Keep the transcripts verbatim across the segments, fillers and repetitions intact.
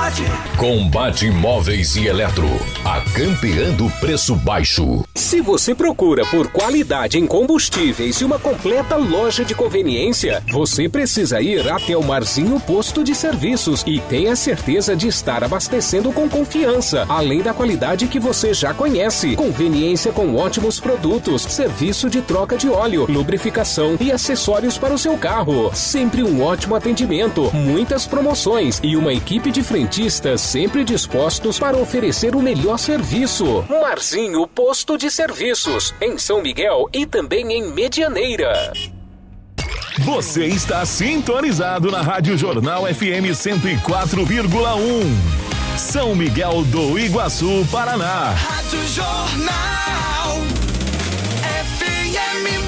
Combate. Combate Móveis e Eletro, a campeã do preço baixo. Se você procura por qualidade em combustíveis e uma completa loja de conveniência, você precisa ir até o Marzinho Posto de Serviços e tenha certeza de estar abastecendo com confiança, além da qualidade que você já conhece. Conveniência com ótimos produtos, serviço de troca de óleo, lubrificação e acessórios para o seu carro. Sempre um ótimo atendimento, muitas promoções e uma equipe de frentistas sempre dispostos para oferecer o melhor serviço. Marzinho Posto de Serviços, em São Miguel e também em Medianeira. Você está sintonizado na Rádio Jornal F M cento e quatro vírgula um. São Miguel do Iguaçu, Paraná. Rádio Jornal F M.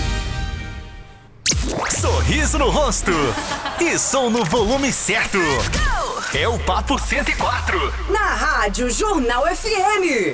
Sorriso no rosto e som no volume certo. É o Papo cento e quatro. Na Rádio Jornal F M.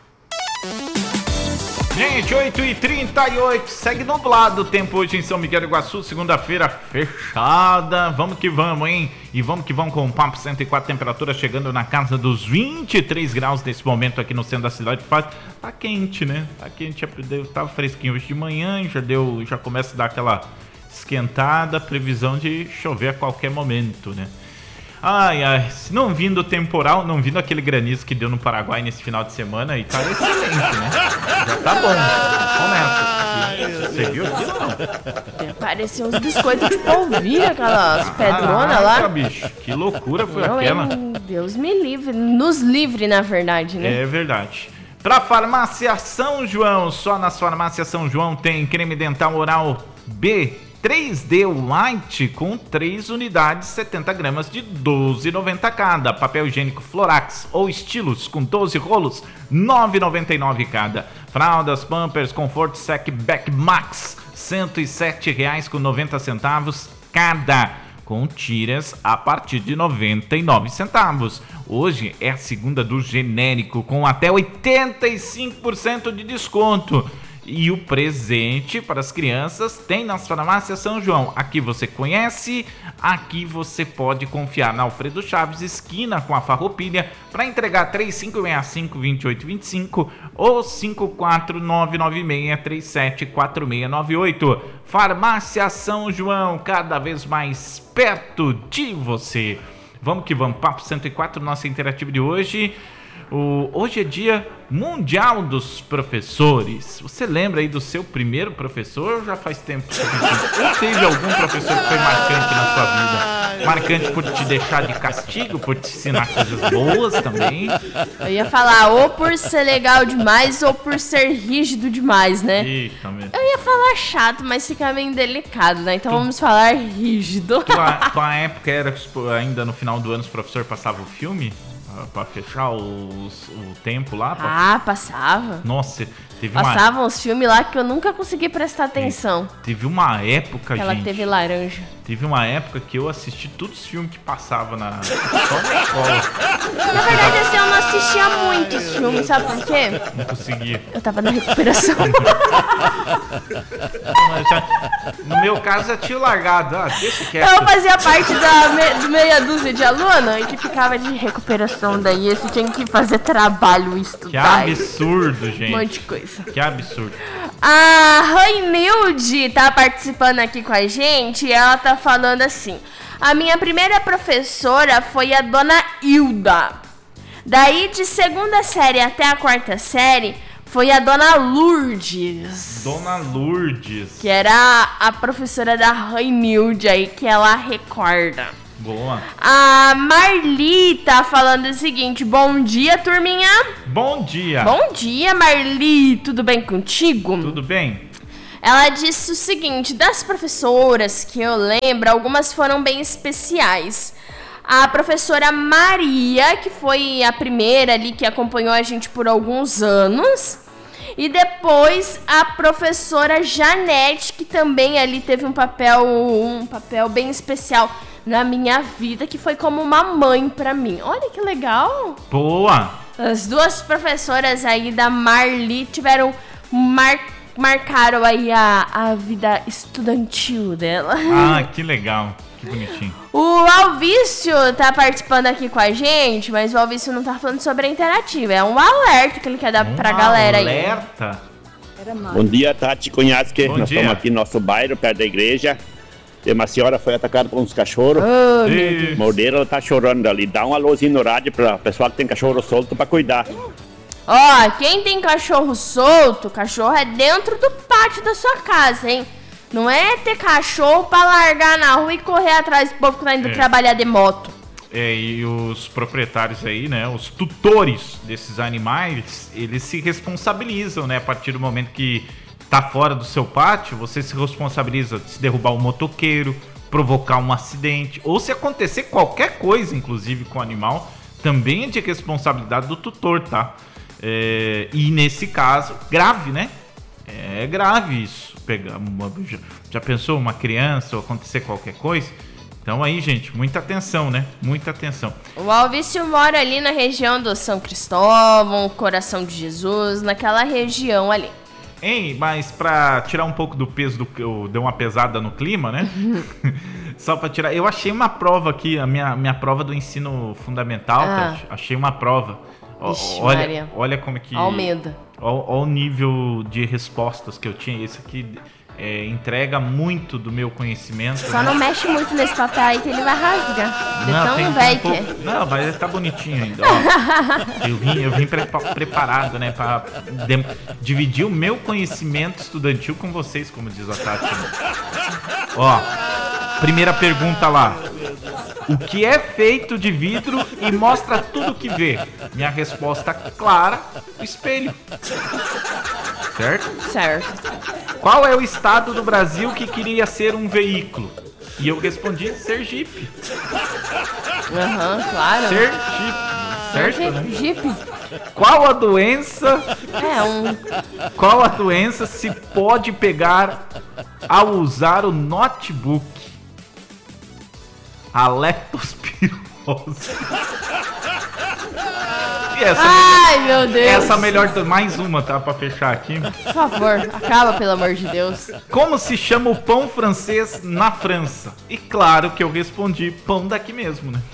Gente, oito e trinta e oito, segue nublado o tempo hoje em São Miguel do Iguaçu, segunda-feira fechada, vamos que vamos, hein? E vamos que vamos com o Papo cento e quatro, temperatura chegando na casa dos vinte e três graus nesse momento aqui no centro da cidade. Tá quente, né? Tá quente, tava fresquinho hoje de manhã, já deu, já começa a dar aquela esquentada, previsão de chover a qualquer momento, né? Ai, ai, se não vindo o temporal, não vindo aquele granizo que deu no Paraguai nesse final de semana, e tá excelente, né? Já tá bom. Começa. Você viu aquilo ou não? Parecia uns biscoitos de polvilho, aquelas pedronas lá. Caraca, bicho, que loucura foi não, aquela. Hein? Deus me livre, nos livre, na verdade, né? É verdade. Pra Farmácia São João, só nas Farmácias São João tem creme dental oral B três D White com três unidades, setenta gramas de doze reais e noventa centavos cada. Papel higiênico Florax ou Estilos com doze rolos, nove reais e noventa e nove centavos cada. Fraldas Pampers Comfort Sec Back Max, cento e sete reais com noventa centavos cada. Com tiras a partir de noventa e nove centavos. Hoje é a segunda do genérico com até oitenta e cinco por cento de desconto. E o presente para as crianças tem nas Farmácias São João. Aqui você conhece, aqui você pode confiar. Na Alfredo Chaves, esquina com a Farroupilha, para entregar três cinco seis cinco, dois oito dois cinco ou cinco quatro nove nove seis, três sete quatro seis nove oito. Farmácia São João, cada vez mais perto de você. Vamos que vamos, Papo cento e quatro, nossa interativa de hoje. O, hoje é dia mundial dos professores. Você lembra aí do seu primeiro professor ou já faz tempo? Ou teve algum professor que foi marcante na sua vida? Marcante por te deixar de castigo, por te ensinar coisas boas também? Eu ia falar ou por ser legal demais ou por ser rígido demais, né? Eita, mesmo. Eu ia falar chato, mas fica meio delicado, né? Então tu, vamos falar rígido. Tua, tua época era ainda no final do ano os professores passavam o filme? Pra fechar os, o tempo lá? Pra... Ah, passava. Nossa, teve Passavam uma... uns filmes lá que eu nunca consegui prestar atenção. Teve uma época, Aquela gente... T V laranja. Teve uma época que eu assisti todos os filmes que passavam na... só na escola. Na verdade, assim, eu não assistia muitos filmes, sabe por quê? Não conseguia. Eu tava na recuperação. Já, no meu caso, já tinha largado. Ah, deixa quieto. Eu fazia parte da me, de meia dúzia de aluno e que ficava de recuperação daí. Esse tinha que fazer trabalho e estudar. Que absurdo, gente. Um monte de coisa. Que absurdo. A Rainilde tá participando aqui com a gente e ela tá falando assim: a minha primeira professora foi a dona Hilda. Daí de segunda série até a quarta série foi a dona Lourdes. Dona Lourdes. Que era a, a professora da Rainilde aí, que ela recorda. Boa. A Marli tá falando o seguinte: bom dia, turminha. Bom dia. Bom dia, Marli. Tudo bem contigo? Tudo bem. Ela disse o seguinte: das professoras que eu lembro, algumas foram bem especiais. A professora Maria, que foi a primeira ali que acompanhou a gente por alguns anos. E depois a professora Janete, que também ali teve um papel, um papel bem especial na minha vida, que foi como uma mãe pra mim. Olha que legal. Boa. As duas professoras aí da Marli tiveram mar, marcaram aí a, a vida estudantil dela. Ah, que legal. Que que bonitinho. O Alvício tá participando aqui com a gente, mas o Alvício não tá falando sobre a interativa. É um alerta que ele quer dar Um pra galera aí. alerta? Bom dia, Tati Cunhasque. Bom Nós dia. estamos aqui no nosso bairro, perto da igreja. E uma senhora foi atacada por uns cachorros. Oh, meu E- Deus. Morderam, ela tá chorando ali. Dá um alôzinho no rádio pra pessoal que tem cachorro solto pra cuidar. Ó, quem tem cachorro solto, cachorro é dentro do pátio da sua casa, hein? Não é ter cachorro pra largar na rua e correr atrás do povo que tá indo É. trabalhar de moto. É, e os proprietários aí, né, os tutores desses animais, eles se responsabilizam, né, a partir do momento que tá fora do seu pátio, você se responsabiliza de se derrubar um motoqueiro, provocar um acidente, ou se acontecer qualquer coisa, inclusive com o animal, também é de responsabilidade do tutor, tá? É, e nesse caso, grave, né? É grave isso. Pegar uma, já, já pensou uma criança ou acontecer qualquer coisa? Então aí, gente, muita atenção, né? Muita atenção. O Alvício mora ali na região do São Cristóvão, Coração de Jesus, naquela região ali. Hein, mas pra tirar um pouco do peso do que eu dei uma pesada no clima, né? Só pra tirar. Eu achei uma prova aqui, a minha, minha prova do ensino fundamental, Ah. Tati, achei uma prova. Ó, Ixi, olha, Maria. olha como é que. Ó o medo. Olha o nível de respostas que eu tinha. Esse aqui é, entrega muito do meu conhecimento. Só não mexe muito nesse papel aí que ele vai rasgar. De Não, tem tão um velho que pouco- é. Não, mas tá bonitinho ainda. Ó. Eu vim, eu vim prepa- preparado, né? Pra dem- dividir o meu conhecimento estudantil com vocês, como diz a Tati. Ó, primeira pergunta lá. O que é feito de vidro e mostra tudo que vê? Minha resposta clara, o espelho. Certo? Certo. Qual é o estado do Brasil que queria ser um veículo? E eu respondi Sergipe. Aham, claro. Sergipe. Certo, né? Jeep. Qual a doença? É um. Qual a doença se pode pegar ao usar o notebook? A leptospirose. E essa, Ai, meu Deus. essa melhor, mais uma, tá? Pra fechar aqui. Por favor, acaba, pelo amor de Deus. Como se chama o pão francês na França? E claro que eu respondi pão daqui mesmo, né?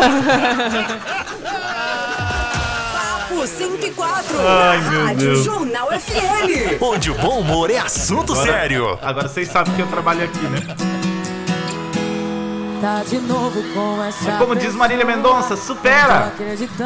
Papo cento e quatro. Ai, meu Rádio Deus. Jornal F M. Onde o bom humor é assunto Agora- sério. Agora vocês sabem que eu trabalho aqui, né? Tá de novo com essa Como diz Marília Mendonça, supera! pessoa.